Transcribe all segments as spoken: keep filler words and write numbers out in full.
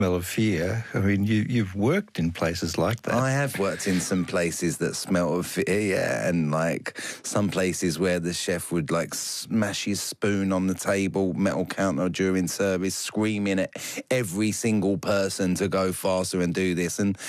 Smell of fear. I mean, you, you've worked in places like that. I have worked in some places that smell of fear, yeah, and like some places where the chef would like smash his spoon on the table, metal counter during service, screaming at every single person to go faster and do this. And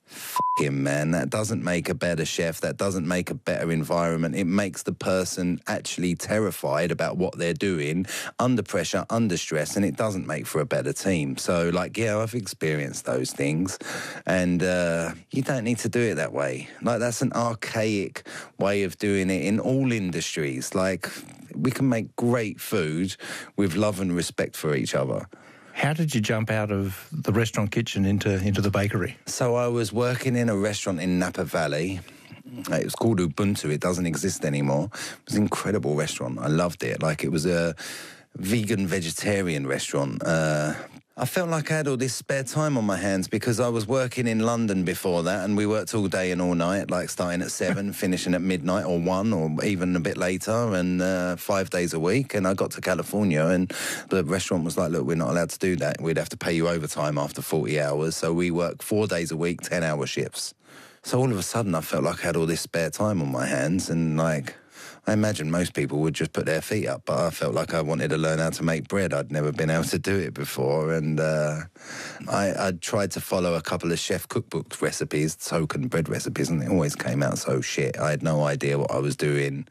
f him, man, that doesn't make a better chef. That doesn't make a better environment. It makes the person actually terrified about what they're doing, under pressure, under stress, and it doesn't make for a better team. So, like, yeah, I've experienced those things, and uh, you don't need to do it that way. Like, that's an archaic way of doing it in all industries. Like, we can make great food with love and respect for each other. How did you jump out of the restaurant kitchen into, into the bakery? So I was working in a restaurant in Napa Valley. It was called Ubuntu. It doesn't exist anymore. It was an incredible restaurant. I loved it. Like, it was a vegan, vegetarian restaurant. Uh, I felt like I had all this spare time on my hands because I was working in London before that, and we worked all day and all night, like starting at seven, finishing at midnight or one, or even a bit later, and uh, five days a week. And I got to California, and the restaurant was like, look, we're not allowed to do that. We'd have to pay you overtime after forty hours. So we work four days a week, ten-hour shifts. So all of a sudden, I felt like I had all this spare time on my hands, and like, I imagine most people would just put their feet up, but I felt like I wanted to learn how to make bread. I'd never been able to do it before, and uh, I, I tried to follow a couple of chef cookbook recipes, token bread recipes, and it always came out so shit. I had no idea what I was doing,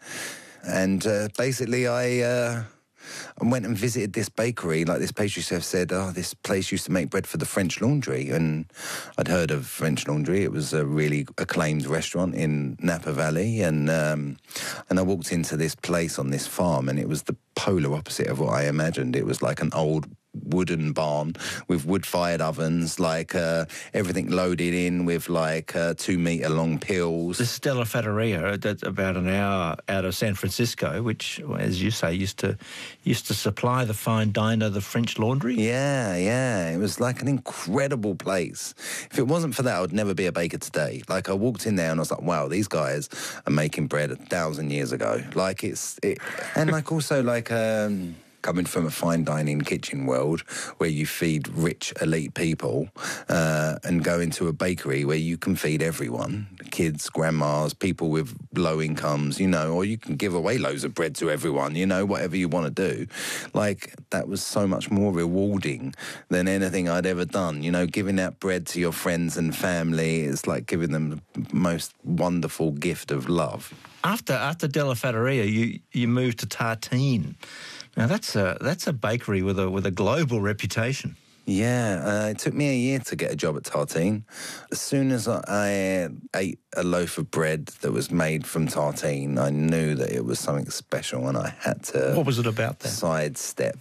and uh, basically I... Uh, I went and visited this bakery. Like, this pastry chef said, oh, this place used to make bread for the French Laundry. And I'd heard of French Laundry. It was a really acclaimed restaurant in Napa Valley. And um, and I walked into this place on this farm, and it was the polar opposite of what I imagined. It was like an old wooden barn with wood-fired ovens, like uh, everything loaded in with like uh, two-metre long pills. The Stella Fattoria, that's about an hour out of San Francisco, which, as you say, used to used to supply the fine diner, the French Laundry. Yeah, yeah. It was like an incredible place. If it wasn't for that, I would never be a baker today. Like, I walked in there and I was like, wow, these guys are making bread a thousand years ago. Like, it's... It, and like also like... Um, coming from a fine dining kitchen world where you feed rich, elite people, uh, and go into a bakery where you can feed everyone, kids, grandmas, people with low incomes, you know, or you can give away loads of bread to everyone, you know, whatever you want to do. Like, that was so much more rewarding than anything I'd ever done. You know, giving out bread to your friends and family is like giving them the most wonderful gift of love. After after Della Fattoria, you, you moved to Tartine. Now, that's a, that's a bakery with a, with a global reputation. Yeah, uh, it took me a year to get a job at Tartine. As soon as I, I ate a loaf of bread that was made from Tartine, I knew that it was something special, and I had to... What was it about that? Sidestep.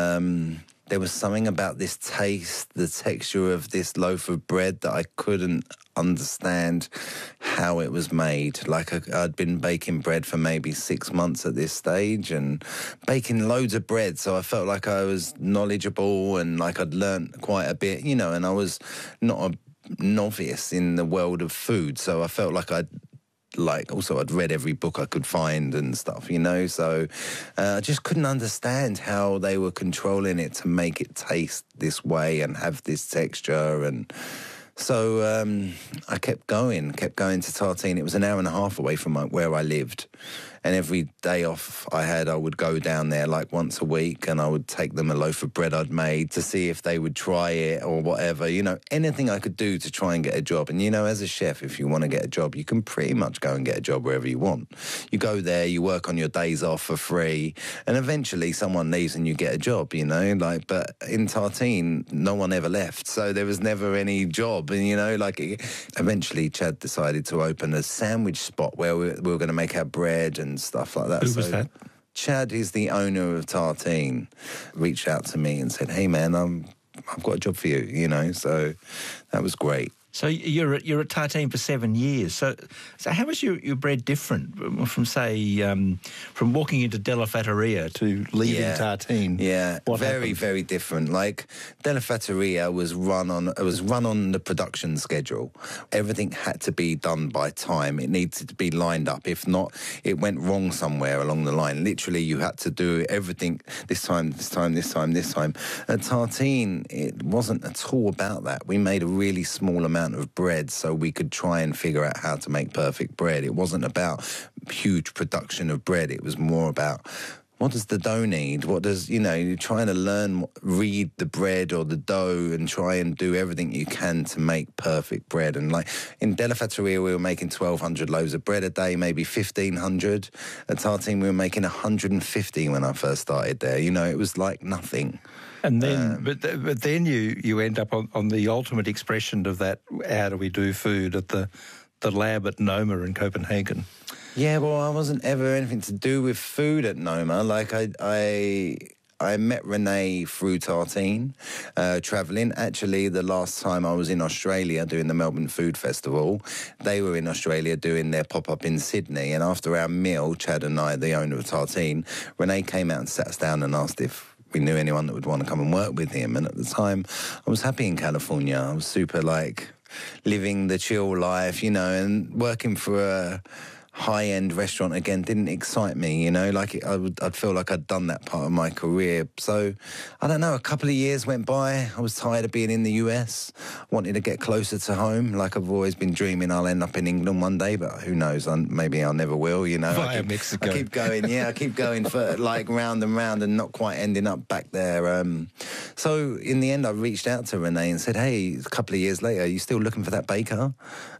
Um, there was something about this taste, the texture of this loaf of bread that I couldn't understand how it was made. Like, I, I'd been baking bread for maybe six months at this stage and baking loads of bread, so I felt like I was knowledgeable and like I'd learnt quite a bit, you know, and I was not a novice in the world of food, so I felt like I'd like, also I'd read every book I could find and stuff, you know, so uh, I just couldn't understand how they were controlling it to make it taste this way and have this texture. And so um, I kept going, kept going to Tartine. It was an hour and a half away from my, where I lived. And every day off I had, I would go down there like once a week, and I would take them a loaf of bread I'd made to see if they would try it or whatever, you know, anything I could do to try and get a job. And, you know, as a chef, if you want to get a job, you can pretty much go and get a job wherever you want. You go there, you work on your days off for free, and eventually someone leaves and you get a job, you know, like, but in Tartine, no one ever left, so there was never any job. And, you know, like, eventually Chad decided to open a sandwich spot where we, we were going to make our bread and and stuff like that. Who so was that? Chad is the owner of Tartine, reached out to me and said, hey man, I'm, I've got a job for you, you know, so that was great. So you're at, you're at Tartine for seven years. So so how was your, your bread different from, say, um, from walking into Della Fattoria to leaving yeah. Tartine? Yeah, what very, happened? very different. Like, Della Fattoria was run on it was run on the production schedule. Everything had to be done by time. It needed to be lined up. If not, it went wrong somewhere along the line. Literally, you had to do everything this time, this time, this time, this time. At Tartine, it wasn't at all about that. We made a really small amount of bread so we could try and figure out how to make perfect bread. It wasn't about huge production of bread. It was more about what does the dough need? What does, you know, you're trying to learn, read the bread or the dough and try and do everything you can to make perfect bread. And like in Della Fattoria, we were making twelve hundred loaves of bread a day, maybe fifteen hundred. At Tartine, we were making one hundred fifty when I first started there. You know, it was like nothing. And then, Um, but th- but then you, you end up on, on the ultimate expression of that. How do we do food at the the lab at Noma in Copenhagen? Yeah, well, I wasn't ever anything to do with food at Noma. Like I, I, I met Renee through Tartine, uh, travelling. Actually, the last time I was in Australia doing the Melbourne Food Festival, they were in Australia doing their pop-up in Sydney. And after our meal, Chad and I, the owner of Tartine, Renee came out and sat us down and asked if we knew anyone that would want to come and work with him. And at the time, I was happy in California. I was super, like, living the chill life, you know, and working for a high-end restaurant again didn't excite me, you know, like it, I would, I'd feel like I'd done that part of my career. So, I don't know, a couple of years went by. I was tired of being in the U S, wanted to get closer to home. Like I've always been dreaming I'll end up in England one day, but who knows, I, maybe I never will, you know. Via I keep, Mexico. I keep going, yeah, I keep going for like round and round and not quite ending up back there. Um, so, in the end, I reached out to Renee and said, hey, a couple of years later, are you still looking for that baker?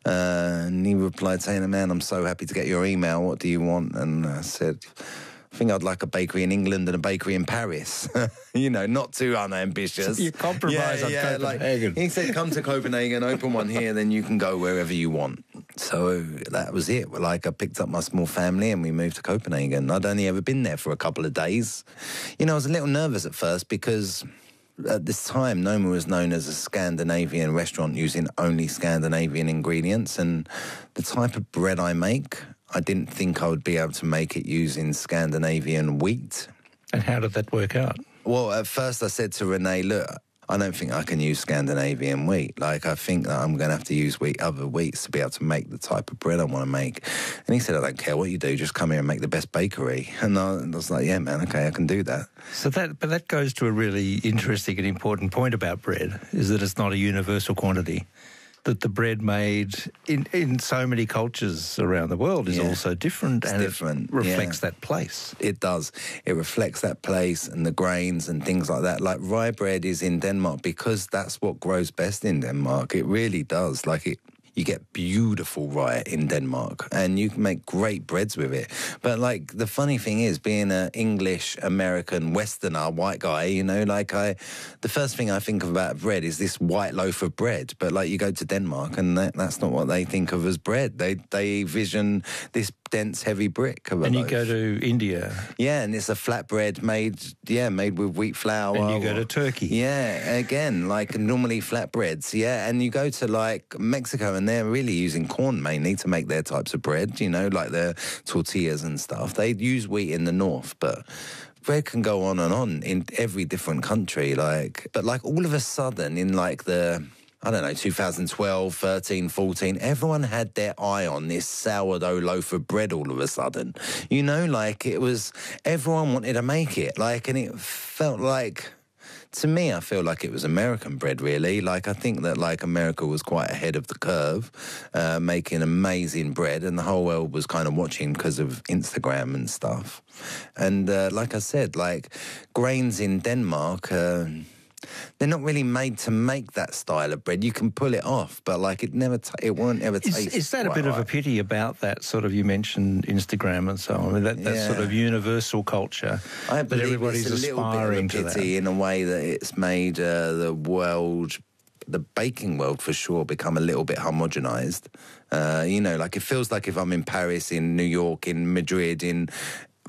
Uh, and he replied saying, man, I'm so happy to get your email. What do you want? And I said, I think I'd like a bakery in England and a bakery in Paris. You know, not too unambitious. You compromise yeah, on yeah, Copenhagen. Like, he said, come to Copenhagen, open one here, then you can go wherever you want. So that was it. Like, I picked up my small family and we moved to Copenhagen. I'd only ever been there for a couple of days. You know, I was a little nervous at first because at this time, Noma was known as a Scandinavian restaurant using only Scandinavian ingredients. And the type of bread I make, I didn't think I would be able to make it using Scandinavian wheat. And how did that work out? Well, at first I said to Renee, look, I don't think I can use Scandinavian wheat. Like, I think that I'm going to have to use wheat, other wheats to be able to make the type of bread I want to make. And he said, I don't care what you do, just come here and make the best bakery. And I, and I was like, yeah, man, okay, I can do that. So that, but that goes to a really interesting and important point about bread, is that it's not a universal quantity. That the bread made in, in so many cultures around the world is Yeah. also different, It's and different, it reflects yeah. that place. It does. It reflects that place and the grains and things like that. Like rye bread is in Denmark because that's what grows best in Denmark. It really does. Like it, you get beautiful rye in Denmark and you can make great breads with it. But like the funny thing is, being an English, American, Westerner, white guy, you know, like I, the first thing I think of about bread is this white loaf of bread. But like you go to Denmark and that, that's not what they think of as bread. They, they vision this dense, heavy brick of a And you loaf. go to India. Yeah, and it's a flatbread made, yeah, made with wheat flour. And you go or- to Turkey. Yeah, again, like normally flatbreads. Yeah, and you go to like Mexico and they're really using corn mainly to make their types of bread, you know, like their tortillas and stuff. They use wheat in the north, but bread can go on and on in every different country. Like, but like all of a sudden in like the, I don't know, two thousand twelve, thirteen, fourteen, everyone had their eye on this sourdough loaf of bread all of a sudden. You know, like it was, everyone wanted to make it. Like, and it felt like, to me, I feel like it was American bread, really. Like, I think that, like, America was quite ahead of the curve, uh, making amazing bread, and the whole world was kind of watching because of Instagram and stuff. And, uh, like I said, like, grains in Denmark, uh, they're not really made to make that style of bread. You can pull it off, but like it never, t- it won't ever Is, taste. is that a quite bit of a right. pity about that sort of, you mentioned Instagram and so on, I mean, that, that Yeah. sort of universal culture I that believe everybody's it's a little aspiring bit of a to pity that? in a way that it's made uh, the world, the baking world for sure, become a little bit homogenized. Uh, you know, like it feels like if I'm in Paris, in New York, in Madrid, in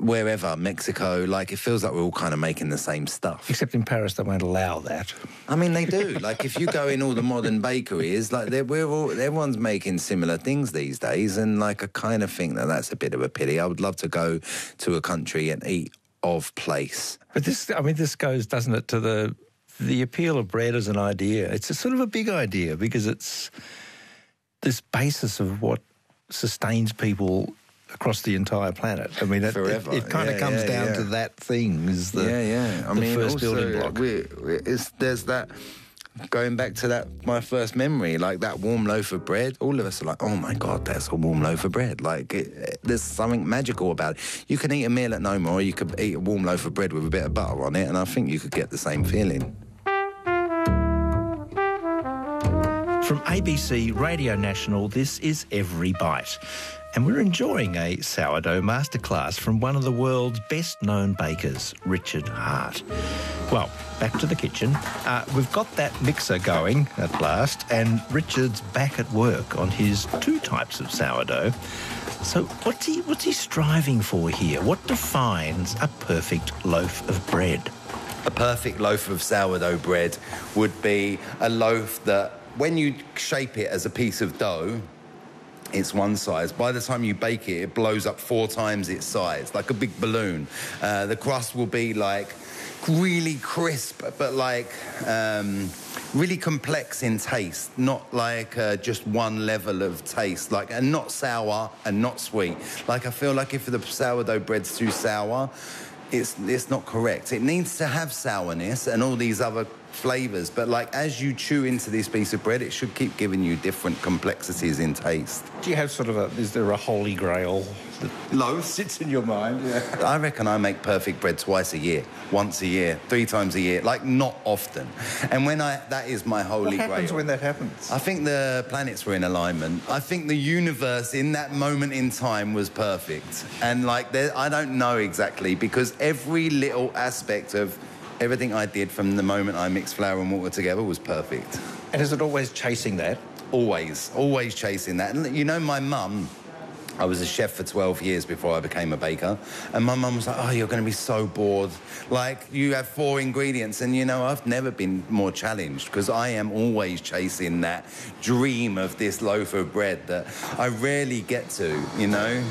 wherever, Mexico, like it feels like we're all kind of making the same stuff. Except in Paris, they won't allow that. I mean, they do. Like if you go in all the modern bakeries, like they're, we're all, everyone's making similar things these days, and like I kind of think that that's a bit of a pity. I would love to go to a country and eat of place. But this, I mean, this goes, doesn't it, to the the appeal of bread as an idea. It's a sort of a big idea because it's this basis of what sustains people across the entire planet. I mean, it, Forever. it, it kind yeah, of comes yeah, down yeah. to that thing. Is the, yeah, yeah. I the mean, first also, building block. We, we, it's, there's that, going back to that, my first memory, like that warm loaf of bread, all of us are like, oh my God, that's a warm loaf of bread. Like, it, it, there's something magical about it. You can eat a meal at Noma, or you could eat a warm loaf of bread with a bit of butter on it, and I think you could get the same feeling. From A B C Radio National, this is Every Bite. And we're enjoying a sourdough masterclass from one of the world's best-known bakers, Richard Hart. Well, back to the kitchen. Uh, we've got that mixer going at last, and Richard's back at work on his two types of sourdough. So what's he, what's he striving for here? What defines a perfect loaf of bread? A perfect loaf of sourdough bread would be a loaf that, when you shape it as a piece of dough, it's one size. By the time you bake it, it blows up four times its size, like a big balloon. Uh, the crust will be like really crisp, but like um, really complex in taste, not like uh, just one level of taste, like, and not sour and not sweet. Like, I feel like if the sourdough bread's too sour, it's it's not correct. It needs to have sourness and all these other flavours, but like as you chew into this piece of bread, it should keep giving you different complexities in taste. Do you have sort of a, is there a holy grail that loaf sits in your mind? Yeah. I reckon I make perfect bread twice a year, once a year, three times a year, like not often. And when I, that is my holy grail. What happens when that happens? I think the planets were in alignment. I think the universe in that moment in time was perfect. And like, there, I don't know exactly, because every little aspect of everything I did from the moment I mixed flour and water together was perfect. And is it always chasing that? Always, always chasing that. And you know, my mum, I was a chef for twelve years before I became a baker. And my mum was like, oh, you're going to be so bored. Like, you have four ingredients. And, you know, I've never been more challenged, because I am always chasing that dream of this loaf of bread that I rarely get to, you know?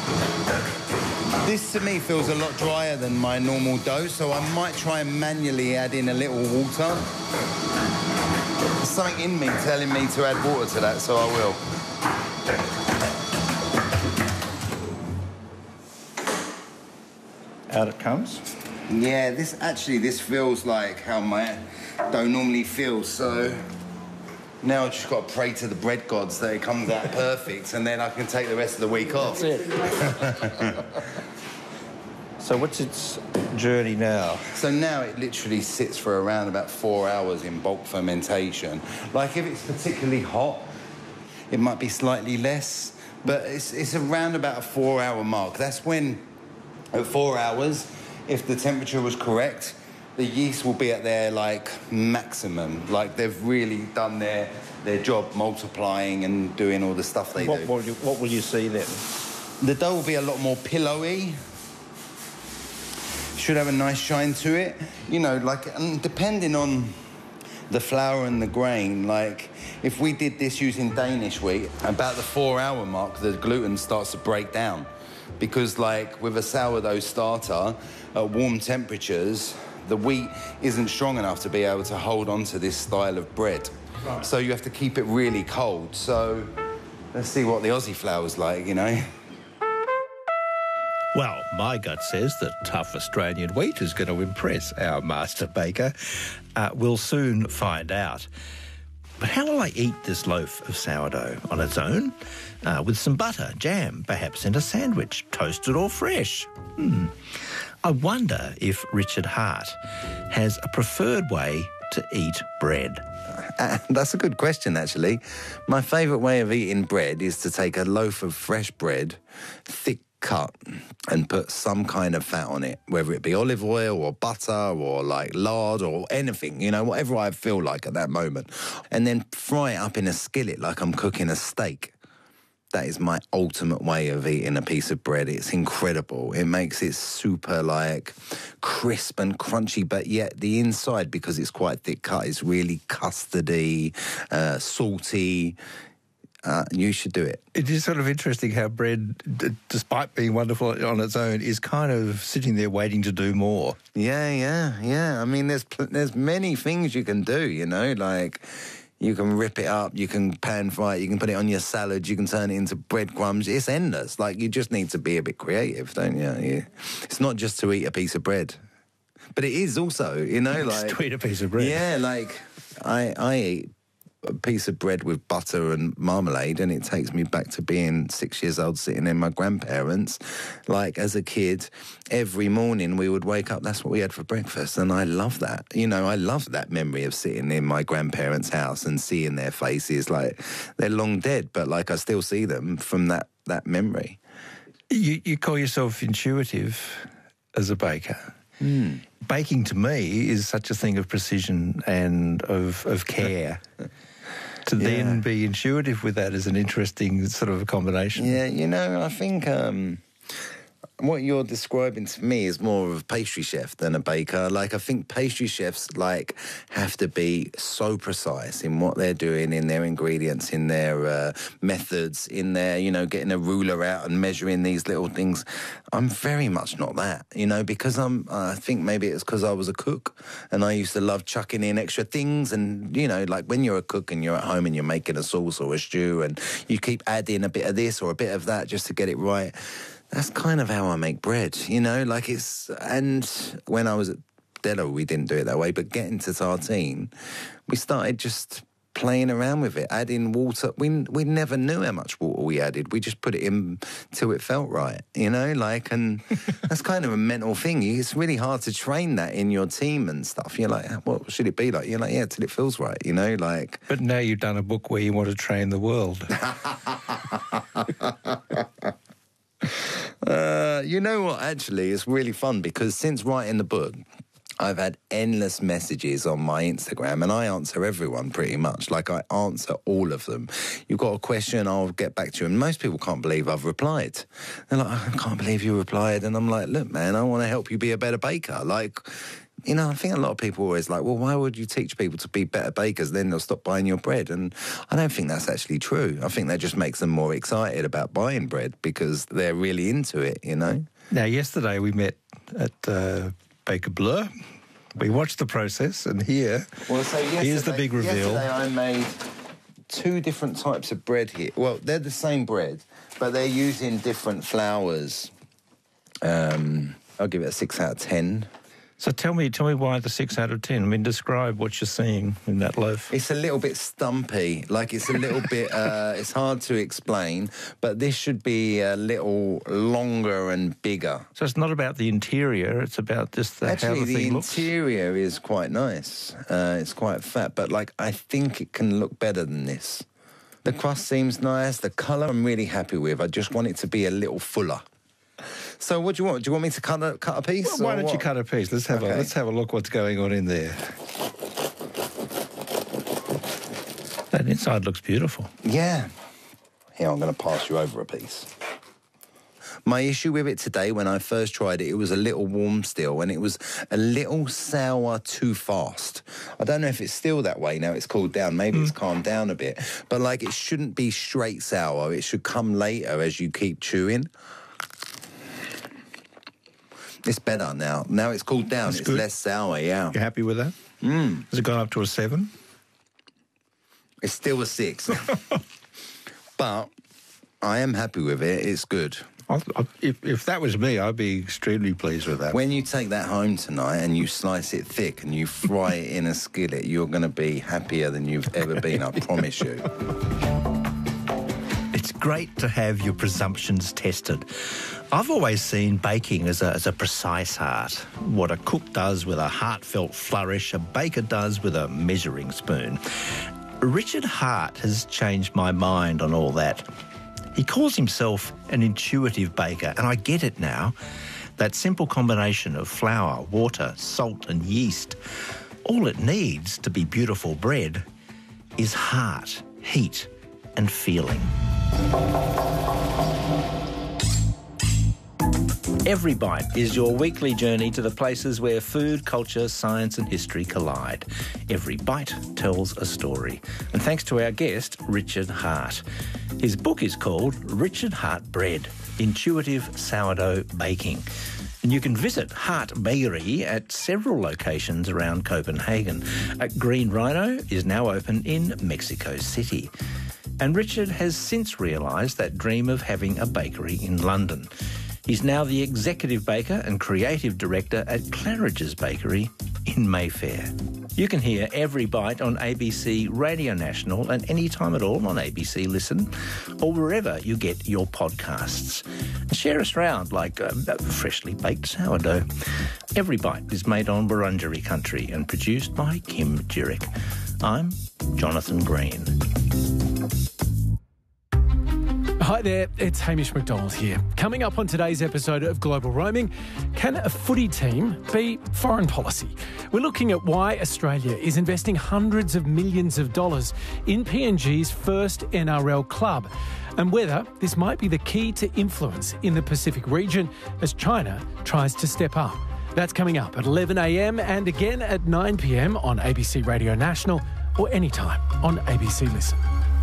This, to me, feels a lot drier than my normal dough, so I might try and manually add in a little water. There's something in me telling me to add water to that, so I will. Out it comes. Yeah, this actually, this feels like how my dough normally feels, so now I've just got to pray to the bread gods that it comes out perfect, and then I can take the rest of the week off. That's it. So what's its journey now? So now it literally sits for around about four hours in bulk fermentation. Like, if it's particularly hot, it might be slightly less, but it's, it's around about a four-hour mark. That's when, at four hours, if the temperature was correct, the yeast will be at their, like, maximum. Like, they've really done their, their job multiplying and doing all the stuff they what, do. What will, you, what will you see then? The dough will be a lot more pillowy. Should have a nice shine to it. You know, like, and depending on the flour and the grain, like, if we did this using Danish wheat, about the four-hour mark, the gluten starts to break down. Because, like, with a sourdough starter, at warm temperatures, the wheat isn't strong enough to be able to hold on to this style of bread. Right. So you have to keep it really cold. So let's see what the Aussie flour's like, you know? Well, my gut says that tough Australian wheat is going to impress our master baker. Uh, we'll soon find out. But how will I eat this loaf of sourdough? On its own? Uh, with some butter, jam, perhaps in a sandwich, toasted or fresh? Hmm. I wonder if Richard Hart has a preferred way to eat bread. Uh, that's a good question, actually. My favourite way of eating bread is to take a loaf of fresh bread, thick cut, and put some kind of fat on it, whether it be olive oil or butter or like lard or anything, you know, whatever I feel like at that moment. And then fry it up in a skillet like I'm cooking a steak. That is my ultimate way of eating a piece of bread. It's incredible. It makes it super, like, crisp and crunchy, but yet the inside, because it's quite thick cut, is really custardy, uh, salty. Uh, you should do it. It is sort of interesting how bread, d- despite being wonderful on its own, is kind of sitting there waiting to do more. Yeah, yeah, yeah. I mean, there's pl- there's many things you can do, you know, like... You can rip it up, you can pan fry it, you can put it on your salad, you can turn it into breadcrumbs. It's endless. Like, you just need to be a bit creative, don't you? you? It's not just to eat a piece of bread. But it is also, you know, like... Just to eat a piece of bread. Yeah, like, I, I eat a piece of bread with butter and marmalade, and it takes me back to being six years old, sitting in my grandparents. Like, as a kid, every morning we would wake up, that's what we had for breakfast, and I love that. You know, I love that memory of sitting in my grandparents' house and seeing their faces. Like, they're long dead, but, like, I still see them from that, that memory. You, you call yourself intuitive as a baker. Mm. Baking, to me, is such a thing of precision and of, of care. To yeah. then be intuitive with that is an interesting sort of a combination. Yeah, you know, I think um, what you're describing to me is more of a pastry chef than a baker. Like, I think pastry chefs, like, have to be so precise in what they're doing, in their ingredients, in their uh, methods, in their, you know, getting a ruler out and measuring these little things. I'm very much not that, you know, because I'm, uh, I think maybe it's because I was a cook and I used to love chucking in extra things. And, you know, like, when you're a cook and you're at home and you're making a sauce or a stew and you keep adding a bit of this or a bit of that just to get it right, that's kind of how I make bread, you know, like it's... And when I was at Delo, we didn't do it that way, but getting to Tartine, we started just playing around with it, adding water. We we never knew how much water we added. We just put it in till it felt right, you know, like, and that's kind of a mental thing. It's really hard to train that in your team and stuff. You're like, what should it be like? You're like, yeah, till it feels right, you know, like... But now you've done a book where you want to train the world. Uh, you know what, actually, it's really fun because since writing the book, I've had endless messages on my Instagram and I answer everyone pretty much. Like, I answer all of them. You've got a question, I'll get back to you. And most people can't believe I've replied. They're like, I can't believe you replied. And I'm like, look, man, I want to help you be a better baker. Like... You know, I think a lot of people are always like, well, why would you teach people to be better bakers? Then they'll stop buying your bread. And I don't think that's actually true. I think that just makes them more excited about buying bread because they're really into it, you know? Now, yesterday we met at uh, Baker Bleu. We watched the process, and here, well, so here's the big reveal. Yesterday I made two different types of bread here. Well, they're the same bread, but they're using different flours. Um, I'll give it a six out of ten. So tell me, tell me why the six out of ten. I mean, describe what you're seeing in that loaf. It's a little bit stumpy, like it's a little bit. Uh, it's hard to explain, but this should be a little longer and bigger. So it's not about the interior; it's about just the, Actually, how the, the thing looks. interior is quite nice. Uh, it's quite fat, but like I think it can look better than this. The crust seems nice. The colour I'm really happy with. I just want it to be a little fuller. So what do you want? Do you want me to cut a, cut a piece? Well, why or don't what? you cut a piece? Let's have okay. a let's have a look what's going on in there. That inside looks beautiful. Yeah. Here, I'm going to pass you over a piece. My issue with it today, when I first tried it, it was a little warm still, and it was a little sour too fast. I don't know if it's still that way now. It's cooled down. Maybe mm. it's calmed down a bit. But, like, it shouldn't be straight sour. It should come later as you keep chewing. It's better now. Now it's cooled down. That's it's good. Less sour, yeah. You happy with that? Mm. Has it gone up to a seven? It's still a six. But I am happy with it. It's good. I'll, I'll, if, if that was me, I'd be extremely pleased with that. When you take that home tonight and you slice it thick and you fry it in a skillet, you're going to be happier than you've ever been, I promise you. It's great to have your presumptions tested. I've always seen baking as a, as a precise art. What a cook does with a heartfelt flourish, a baker does with a measuring spoon. Richard Hart has changed my mind on all that. He calls himself an intuitive baker, and I get it now. That simple combination of flour, water, salt and yeast, all it needs to be beautiful bread is heart, heat and feeling. Every Bite is your weekly journey to the places where food, culture, science and history collide. Every Bite tells a story. And thanks to our guest, Richard Hart. His book is called Richard Hart Bread, Intuitive Sourdough Baking. And you can visit Hart Bakery at several locations around Copenhagen. Uh, Green Rhino is now open in Mexico City. And Richard has since realised that dream of having a bakery in London. He's now the executive baker and creative director at Claridge's Bakery in Mayfair. You can hear Every Bite on A B C Radio National and any time at all on A B C Listen or wherever you get your podcasts. And share us around like uh, freshly baked sourdough. Every Bite is made on Wurundjeri country and produced by Kim Jurek. I'm Jonathan Green. Hi there, it's Hamish McDonald here. Coming up on today's episode of Global Roaming, can a footy team be foreign policy? We're looking at why Australia is investing hundreds of millions of dollars in P N G's first N R L club and whether this might be the key to influence in the Pacific region as China tries to step up. That's coming up at eleven a m and again at nine p m on A B C Radio National or anytime on A B C Listen.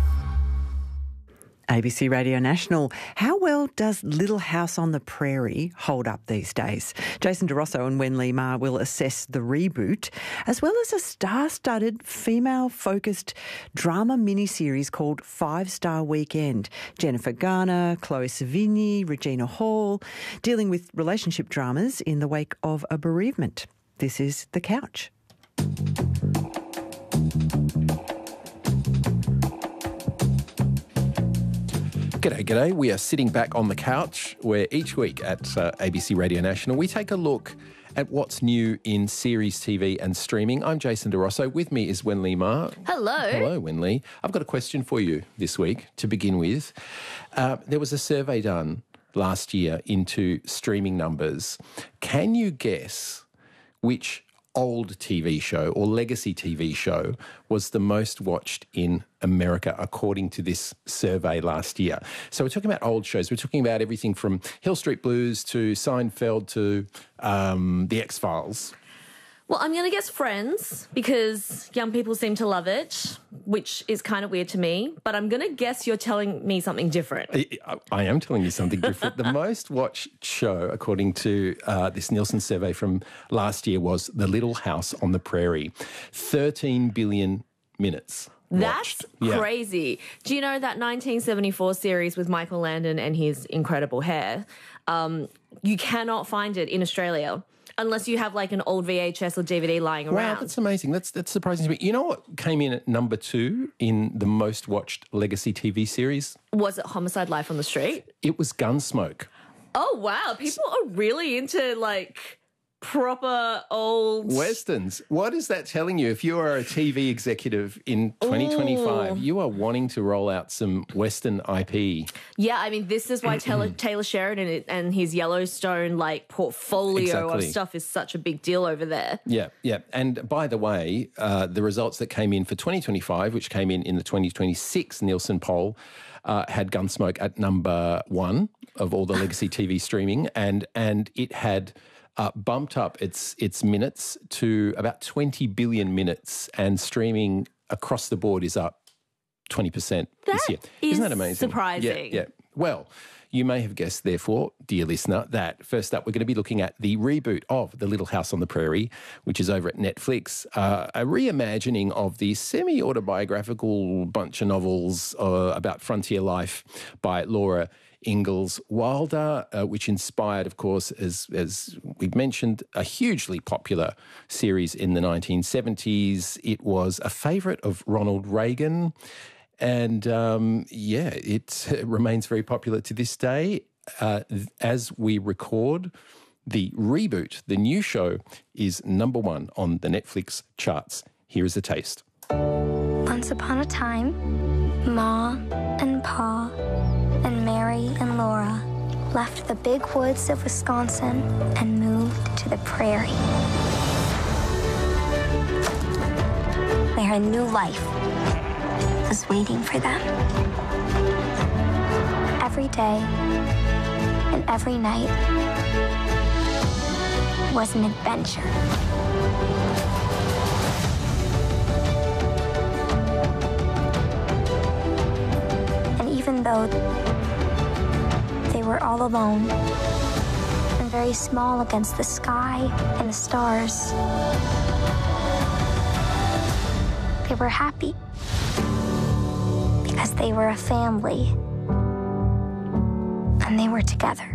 A B C Radio National. How well does Little House on the Prairie hold up these days? Jason DeRosso and Wen Lee Ma will assess the reboot, as well as a star-studded, female-focused drama miniseries called Five Star Weekend. Jennifer Garner, Chloe Sevigny, Regina Hall, dealing with relationship dramas in the wake of a bereavement. This is The Couch. G'day, g'day. We are sitting back on the couch where each week at uh, A B C Radio National we take a look at what's new in series T V and streaming. I'm Jason DeRosso. With me is Wen Lee Ma. Hello. Hello, Wen Lee. I've got a question for you this week to begin with. Uh, there was a survey done last year into streaming numbers. Can you guess which old T V show or legacy T V show was the most watched in America, according to this survey last year? So we're talking about old shows. We're talking about everything from Hill Street Blues to Seinfeld to um, The X-Files. Well, I'm going to guess Friends because young people seem to love it, which is kind of weird to me. But I'm going to guess you're telling me something different. I, I am telling you something different. The most watched show, according to uh, this Nielsen survey from last year, was The Little House on the Prairie. thirteen billion minutes. That's yeah. crazy. Do you know that nineteen seventy-four series with Michael Landon and his incredible hair? Um, you cannot find it in Australia. Unless you have like an old V H S or D V D lying around. Wow, that's amazing. That's that's surprising to me. You know what came in at number two in the most watched legacy T V series? Was it Homicide: Life on the Street? It was Gunsmoke. Oh, wow. People are really into like proper old Westerns. What is that telling you? If you are a T V executive in twenty twenty-five, Ooh. you are wanting to roll out some Western I P. Yeah, I mean, this is why Taylor, Taylor Sheridan and his Yellowstone like portfolio exactly. of stuff is such a big deal over there. Yeah, yeah. And by the way, uh, the results that came in for twenty twenty-five, which came in in the twenty twenty-six Nielsen poll, uh, had Gunsmoke at number one of all the legacy T V streaming, and and it had Uh, bumped up its its minutes to about twenty billion minutes, and streaming across the board is up twenty percent this year. Isn't that amazing? Surprising. Yeah, yeah. Well, you may have guessed, therefore, dear listener, that first up we're going to be looking at the reboot of The Little House on the Prairie, which is over at Netflix, uh, a reimagining of the semi-autobiographical bunch of novels uh, about frontier life by Laura Ingalls Wilder, uh, which inspired, of course, as as we've mentioned, a hugely popular series in the nineteen seventies. It was a favourite of Ronald Reagan, and um, yeah, it remains very popular to this day. Uh, as we record, the reboot, the new show, is number one on the Netflix charts. Here is a taste. Once upon a time, Ma and Pa and Mary and Laura left the big woods of Wisconsin and moved to the prairie, where a new life was waiting for them. every day and every night was an adventure. And even though they were all alone and very small against the sky and the stars, they were happy because they were a family and they were together.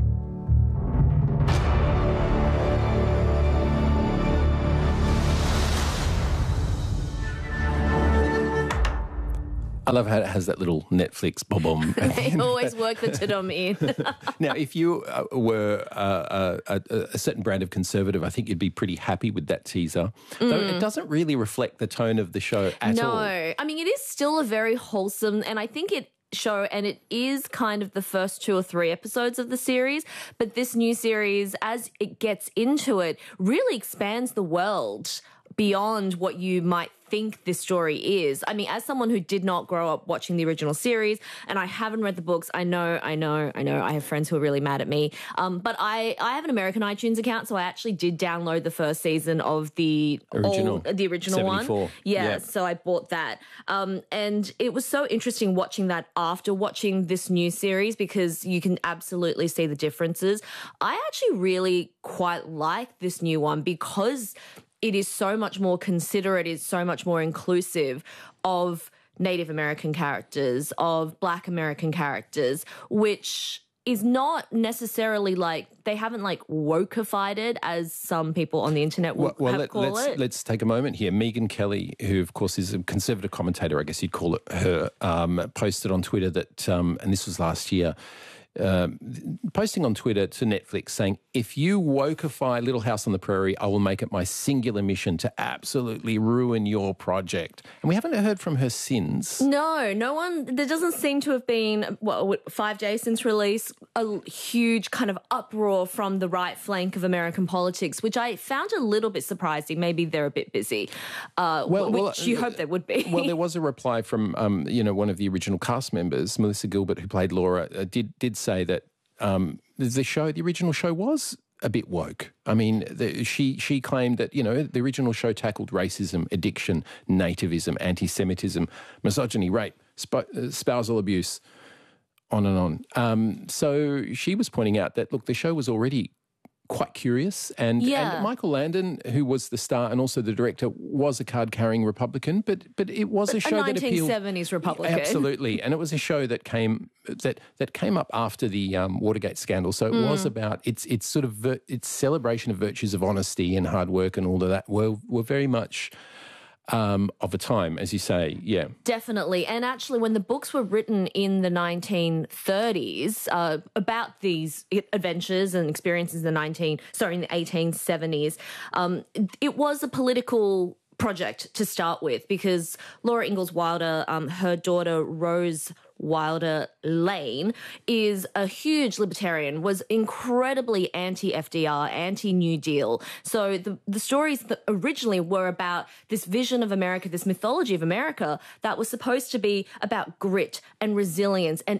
I love how it has that little Netflix boom. They always work the ta-dum in. Now, if you uh, were uh, a, a certain brand of conservative, I think you'd be pretty happy with that teaser. Mm. Though it doesn't really reflect the tone of the show at no. all. No, I mean, it is still a very wholesome, and I think it show, and it is kind of the first two or three episodes of the series, but this new series, as it gets into it, really expands the world beyond what you might think this story is. I mean, as someone who did not grow up watching the original series, and I haven't read the books, I know, I know, I know, I have friends who are really mad at me, um, but I, I have an American iTunes account, so I actually did download the first season of the original, old, the original one. Yeah, yeah, so I bought that. Um, and it was so interesting watching that after watching this new series, because you can absolutely see the differences. I actually really quite like this new one because it is so much more considerate, it's so much more inclusive of Native American characters, of Black American characters, which is not necessarily like, they haven't like wokeified it as some people on the internet will well, well, have let, call let's, it. Let's take a moment here. Megyn Kelly, who of course is a conservative commentator, I guess you'd call it her, um, posted on Twitter that, um, and this was last year, Um, posting on Twitter to Netflix saying, if you wokeify Little House on the Prairie, I will make it my singular mission to absolutely ruin your project. And we haven't heard from her since. No, no one, there doesn't seem to have been, what, five days since release, a huge kind of uproar from the right flank of American politics, which I found a little bit surprising. Maybe they're a bit busy, uh, well, which well, you hope they would be. Well, there was a reply from, um, you know, one of the original cast members, Melissa Gilbert, who played Laura, uh, did did say that um, the show, the original show was a bit woke. I mean, the, she she claimed that, you know, the original show tackled racism, addiction, nativism, anti-Semitism, misogyny, rape, sp- spousal abuse, on and on. Um, so she was pointing out that, look, the show was already quite curious, and, yeah. and Michael Landon, who was the star and also the director, was a card-carrying Republican, but but it was a show a that appealed... nineteen seventies Republican. Absolutely, and it was a show that came that that came up after the um, Watergate scandal, so it mm. was about, it's it's sort of, vir- its celebration of virtues of honesty and hard work and all of that were, were very much... Um, of a time, as you say, yeah. Definitely. And actually, when the books were written in the nineteen thirties uh, about these adventures and experiences in the nineteen, sorry, in the eighteen seventies, um, it was a political project to start with, because Laura Ingalls Wilder, um, her daughter Rose Wilder Lane, is a huge libertarian, was incredibly anti-F D R, anti-New Deal. So the, the stories that originally were about this vision of America, this mythology of America that was supposed to be about grit and resilience and